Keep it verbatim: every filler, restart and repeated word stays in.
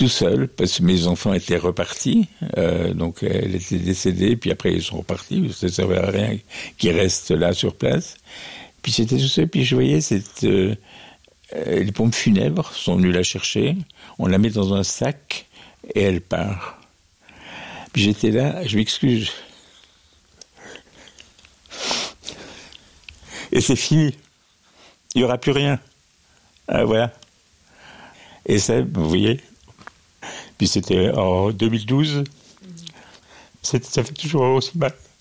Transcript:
tout seul, parce que mes enfants étaient repartis, euh, donc elle était décédée, puis après ils sont repartis, ça ne servait à rien qu'ils restent là sur place. Puis j'étais tout seul, puis je voyais cette, euh, les pompes funèbres sont venues la chercher, on la met dans un sac, et elle part. Puis j'étais là, je m'excuse. Et c'est fini. Il n'y aura plus rien. Ah, voilà. Et ça, vous voyez. Puis c'était en deux mille douze. C'était, ça fait toujours aussi mal.